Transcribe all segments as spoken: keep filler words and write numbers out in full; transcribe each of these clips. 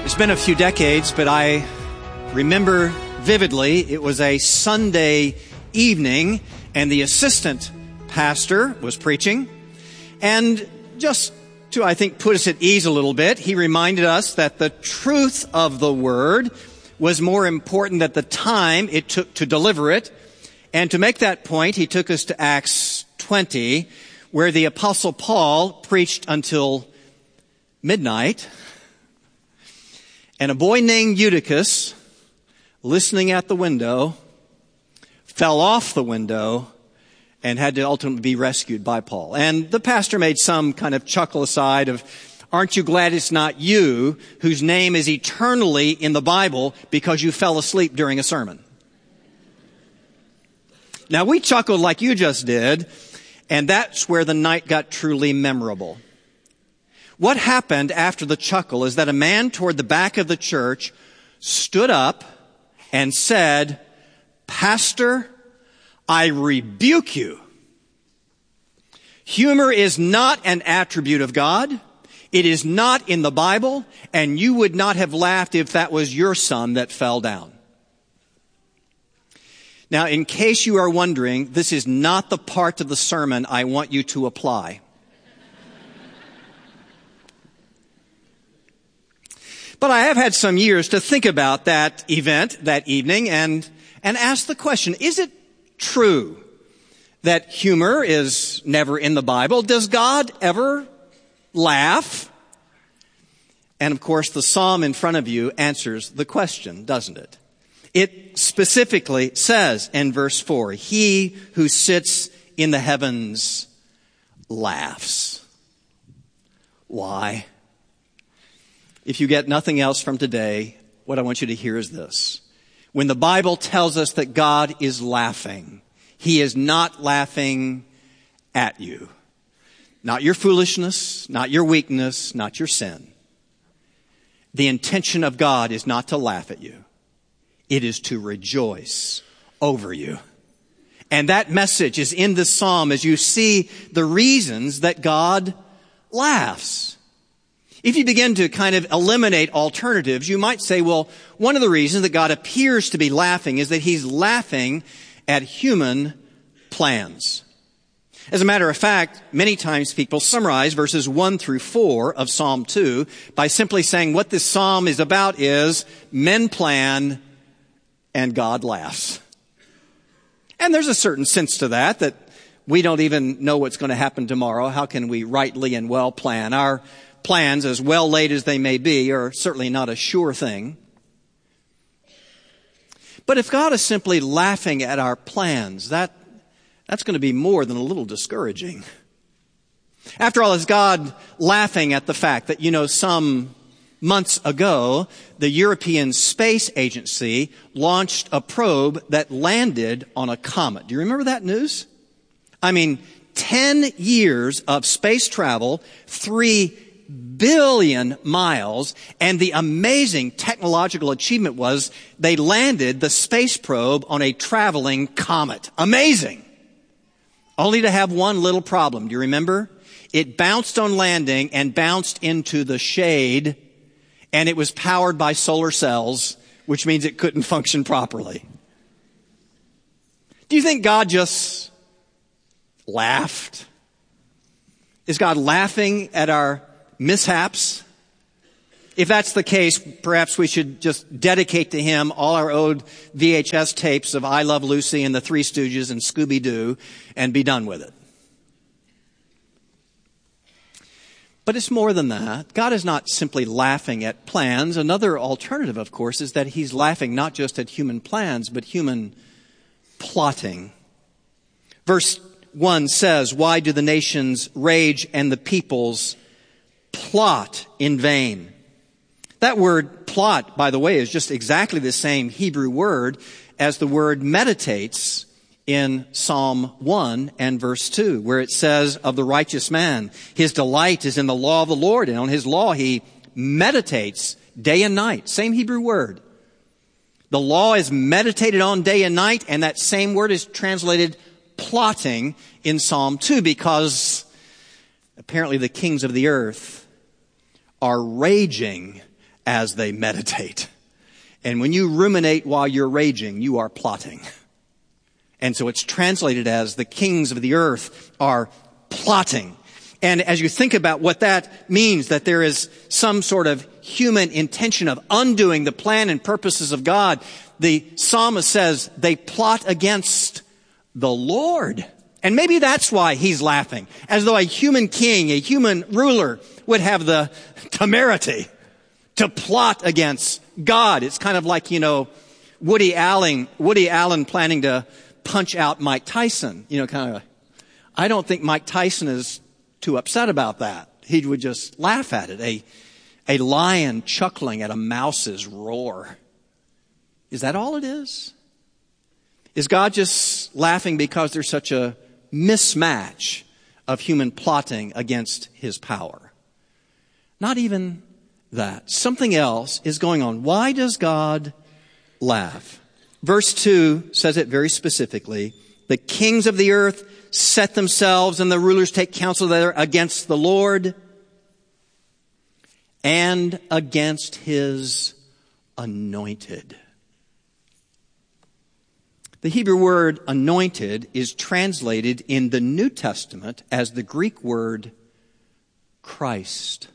It's been a few decades, but I remember vividly it was a Sunday evening and the assistant pastor was preaching. And just to, I think, put us at ease a little bit, he reminded us that the truth of the word was more important than the time it took to deliver it. And to make that point, he took us to Acts twenty, where the Apostle Paul preached until midnight. And a boy named Eutychus, listening at the window, fell off the window and had to ultimately be rescued by Paul. And the pastor made some kind of chuckle aside of, aren't you glad it's not you whose name is eternally in the Bible because you fell asleep during a sermon? Now, we chuckled like you just did, and that's where the night got truly memorable. What happened after the chuckle is that a man toward the back of the church stood up and said, "Pastor, I rebuke you. Humor is not an attribute of God. It is not in the Bible, and you would not have laughed if that was your son that fell down." Now, in case you are wondering, this is not the part of the sermon I want you to apply. But I have had some years to think about that event, that evening, and, and ask the question, is it true that humor is never in the Bible? Does God ever laugh? And of course, the psalm in front of you answers the question, doesn't it? It specifically says in verse four, "He who sits in the heavens laughs." Why? If you get nothing else from today, what I want you to hear is this. When the Bible tells us that God is laughing, He is not laughing at you. Not your foolishness, not your weakness, not your sin. The intention of God is not to laugh at you. It is to rejoice over you. And that message is in the psalm as you see the reasons that God laughs. If you begin to kind of eliminate alternatives, you might say, well, one of the reasons that God appears to be laughing is that He's laughing at human plans. As a matter of fact, many times people summarize verses one through four of Psalm two by simply saying what this psalm is about is men plan and God laughs. And there's a certain sense to that, that we don't even know what's going to happen tomorrow. How can we rightly and well plan? Our plans, as well laid as they may be, are certainly not a sure thing. But if God is simply laughing at our plans, that that's going to be more than a little discouraging. After all, is God laughing at the fact that, you know, some months ago, the European Space Agency launched a probe that landed on a comet? Do you remember that news? I mean, ten years of space travel, three billion miles, and the amazing technological achievement was they landed the space probe on a traveling comet. Amazing! Only to have one little problem. Do you remember? It bounced on landing and bounced into the shade, and it was powered by solar cells, which means it couldn't function properly. Do you think God just laughed? Is God laughing at our mishaps? If that's the case, perhaps we should just dedicate to Him all our old V H S tapes of I Love Lucy and the Three Stooges and Scooby-Doo and be done with it. But it's more than that. God is not simply laughing at plans. Another alternative, of course, is that He's laughing not just at human plans, but human plotting. Verse one says, "Why do the nations rage and the peoples plot in vain?" That word plot, by the way, is just exactly the same Hebrew word as the word meditates in Psalm one and verse two, where it says of the righteous man, his delight is in the law of the Lord, and on His law he meditates day and night. Same Hebrew word. The law is meditated on day and night, and that same word is translated plotting in Psalm two, because apparently the kings of the earth are raging as they meditate. And when you ruminate while you're raging, you are plotting. And so it's translated as the kings of the earth are plotting. And as you think about what that means, that there is some sort of human intention of undoing the plan and purposes of God, the psalmist says they plot against the Lord. And maybe that's why he's laughing, as though a human king, a human ruler would have the temerity to plot against God. It's kind of like, you know, Woody Allen, Woody Allen planning to punch out Mike Tyson. You know, kind of, I don't think Mike Tyson is too upset about that. He would just laugh at it. A, a lion chuckling at a mouse's roar. Is that all it is? Is God just laughing because there's such a mismatch of human plotting against his power? Not even that. Something else is going on. Why does God laugh? Verse two says it very specifically. The kings of the earth set themselves and the rulers take counsel there against the Lord and against his anointed. The Hebrew word anointed is translated in the New Testament as the Greek word Christ.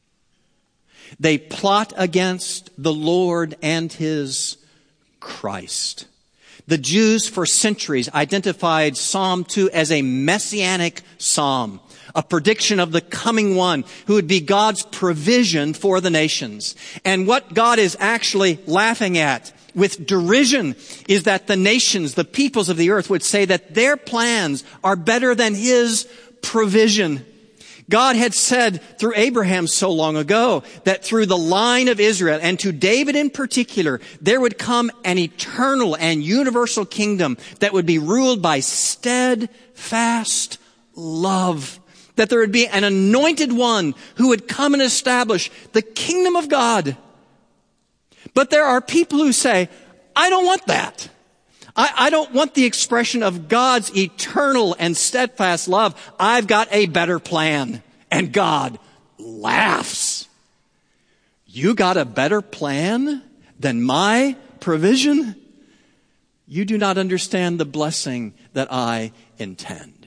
They plot against the Lord and his Christ. The Jews for centuries identified Psalm two as a messianic psalm, a prediction of the coming one who would be God's provision for the nations. And what God is actually laughing at with derision is that the nations, the peoples of the earth would say that their plans are better than his provision. God had said through Abraham so long ago that through the line of Israel and to David in particular, there would come an eternal and universal kingdom that would be ruled by steadfast love. That there would be an anointed one who would come and establish the kingdom of God. But there are people who say, I don't want that. I, I don't want the expression of God's eternal and steadfast love. I've got a better plan. And God laughs. You got a better plan than my provision? You do not understand the blessing that I intend.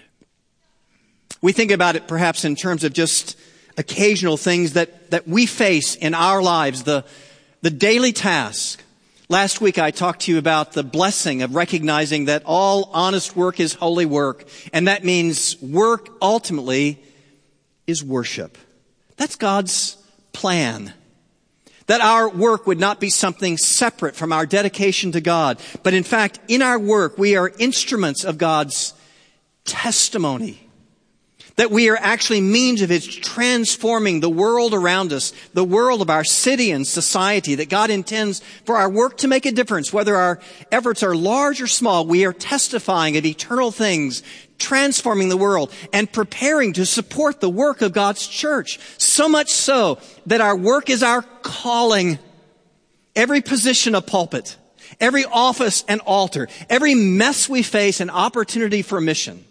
We think about it perhaps in terms of just occasional things that, that we face in our lives, the The daily task. Last week I talked to you about the blessing of recognizing that all honest work is holy work. And that means work ultimately is worship. That's God's plan. That our work would not be something separate from our dedication to God. But in fact, in our work, we are instruments of God's testimony. That we are actually means of his transforming the world around us, the world of our city and society, that God intends for our work to make a difference. Whether our efforts are large or small, we are testifying of eternal things, transforming the world and preparing to support the work of God's church. So much so that our work is our calling. Every position a pulpit, every office an altar, every mess we face an opportunity for mission.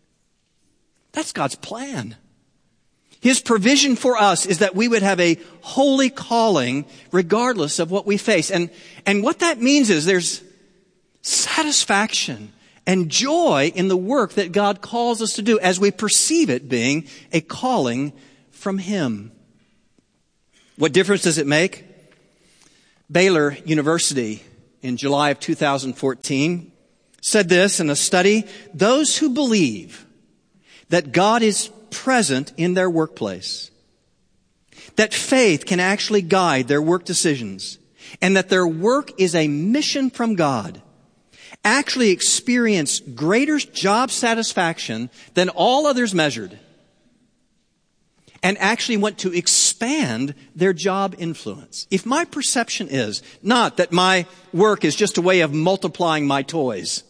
That's God's plan. His provision for us is that we would have a holy calling regardless of what we face. And, and what that means is there's satisfaction and joy in the work that God calls us to do as we perceive it being a calling from him. What difference does it make? Baylor University in July of two thousand fourteen said this in a study: those who believe that God is present in their workplace, that faith can actually guide their work decisions, and that their work is a mission from God, actually experience greater job satisfaction than all others measured, and actually want to expand their job influence. If my perception is not that my work is just a way of multiplying my toys,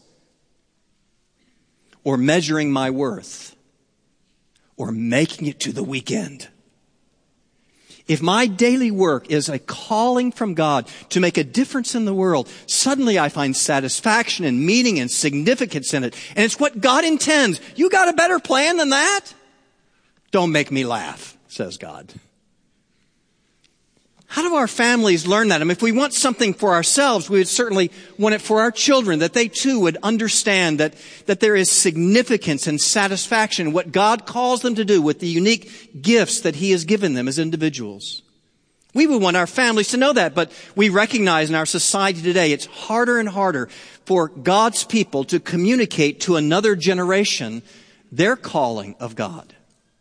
or measuring my worth, or making it to the weekend. If my daily work is a calling from God to make a difference in the world, suddenly I find satisfaction and meaning and significance in it. And it's what God intends. You got a better plan than that? Don't make me laugh, says God. How do do our families learn that? I mean, if we want something for ourselves, we would certainly want it for our children, that they too would understand that, that there is significance and satisfaction in what God calls them to do with the unique gifts that He has given them as individuals. We would want our families to know that, but we recognize in our society today it's harder and harder for God's people to communicate to another generation their calling of God.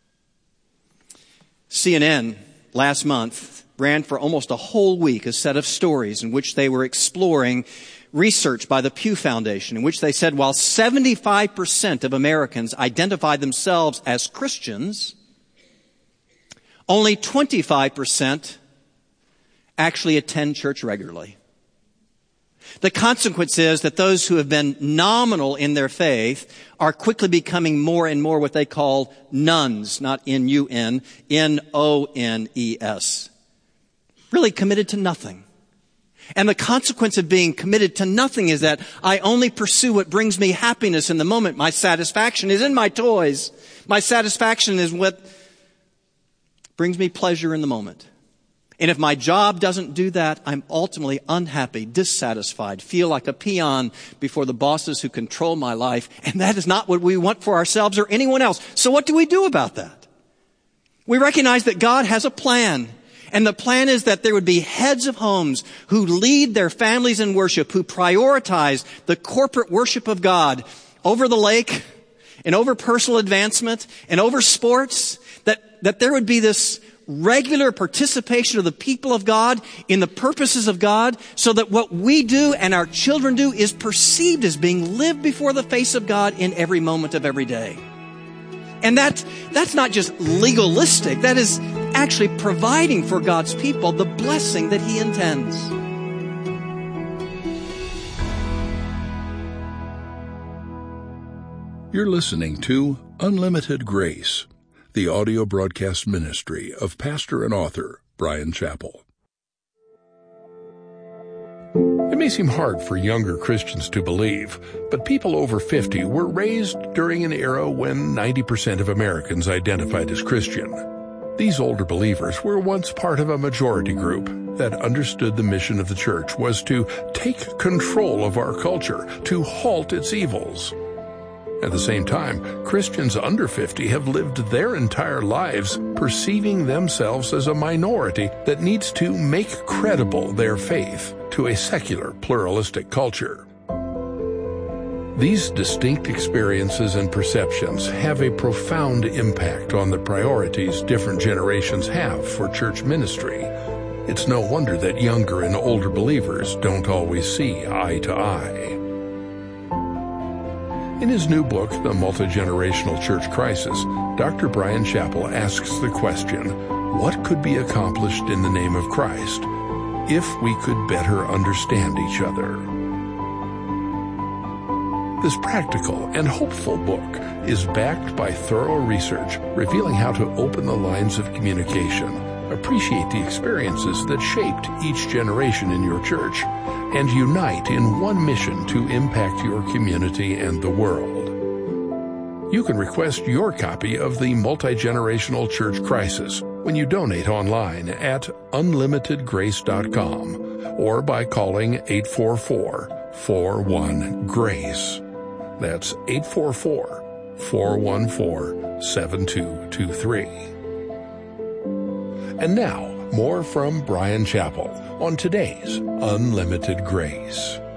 C N N last month ran for almost a whole week a set of stories in which they were exploring research by the Pew Foundation, in which they said while seventy-five percent of Americans identify themselves as Christians, only twenty-five percent actually attend church regularly. The consequence is that those who have been nominal in their faith are quickly becoming more and more what they call nuns, not N U N, N O N E S. Really committed to nothing. And the consequence of being committed to nothing is that I only pursue what brings me happiness in the moment. My satisfaction is in my toys. My satisfaction is what brings me pleasure in the moment. And if my job doesn't do that, I'm ultimately unhappy, dissatisfied, feel like a peon before the bosses who control my life. And that is not what we want for ourselves or anyone else. So what do we do about that? We recognize that God has a plan. And the plan is that there would be heads of homes who lead their families in worship, who prioritize the corporate worship of God over the lake and over personal advancement and over sports, that, that there would be this regular participation of the people of God in the purposes of God, so that what we do and our children do is perceived as being lived before the face of God in every moment of every day. And that, that's not just legalistic. That is actually providing for God's people the blessing that He intends. You're listening to Unlimited Grace, the audio broadcast ministry of pastor and author Bryan Chapell. It may seem hard for younger Christians to believe, but people over fifty were raised during an era when ninety percent of Americans identified as Christian. These older believers were once part of a majority group that understood the mission of the church was to take control of our culture, to halt its evils. At the same time, Christians under fifty have lived their entire lives perceiving themselves as a minority that needs to make credible their faith to a secular, pluralistic culture. These distinct experiences and perceptions have a profound impact on the priorities different generations have for church ministry. It's no wonder that younger and older believers don't always see eye to eye. In his new book, The Multi-Generational Church Crisis, Doctor Bryan Chapell asks the question, what could be accomplished in the name of Christ if we could better understand each other? This practical and hopeful book is backed by thorough research revealing how to open the lines of communication, appreciate the experiences that shaped each generation in your church, and unite in one mission to impact your community and the world. You can request your copy of The Multi-Generational Church Crisis when you donate online at unlimited grace dot com or by calling eight four four, four one, GRACE. That's eight four four, four one four, seven two two three. And now, more from Bryan Chapell on today's Unlimited Grace.